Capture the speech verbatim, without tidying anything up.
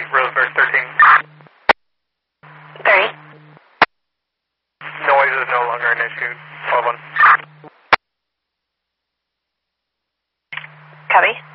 Roseburg thirteen. thirty. Noise is no longer an issue. twelve one. Copy.